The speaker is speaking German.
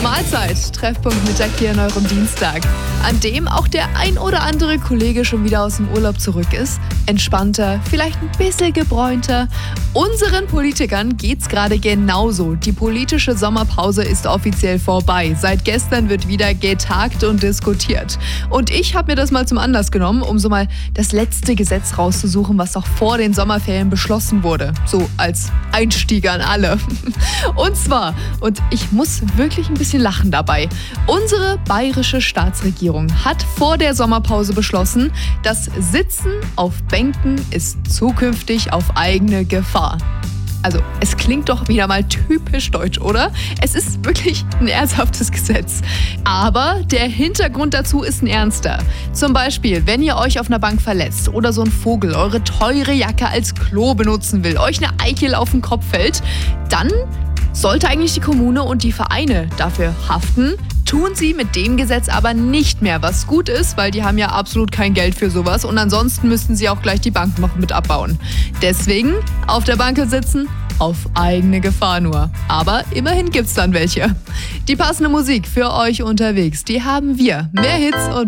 Mahlzeit, Treffpunkt Mittag hier an eurem Dienstag, an dem auch der ein oder andere Kollege schon wieder aus dem Urlaub zurück ist. Entspannter, vielleicht ein bisschen gebräunter. Unseren Politikern geht's gerade genauso. Die politische Sommerpause ist offiziell vorbei. Seit gestern wird wieder getagt und diskutiert. Und ich habe mir das mal zum Anlass genommen, um so mal das letzte Gesetz rauszusuchen, was noch vor den Sommerferien beschlossen wurde. So als Einstieg an alle. Und zwar, und ich muss wirklich ein bisschen lachen dabei, unsere bayerische Staatsregierung hat vor der Sommerpause beschlossen, das Sitzen auf Bänken ist zukünftig auf eigene Gefahr. Also, es klingt doch wieder mal typisch deutsch, oder? Es ist wirklich ein ernsthaftes Gesetz. Aber der Hintergrund dazu ist ein ernster. Zum Beispiel, wenn ihr euch auf einer Bank verletzt oder so ein Vogel eure teure Jacke als Klo benutzen will, euch eine Eichel auf den Kopf fällt, dann sollte eigentlich die Kommune und die Vereine dafür haften. Tun sie mit dem Gesetz aber nicht mehr, was gut ist, weil die haben ja absolut kein Geld für sowas und ansonsten müssten sie auch gleich die Bank noch mit abbauen. Deswegen auf der Bank sitzen, auf eigene Gefahr nur. Aber immerhin gibt's dann welche. Die passende Musik für euch unterwegs, die haben wir. Mehr Hits und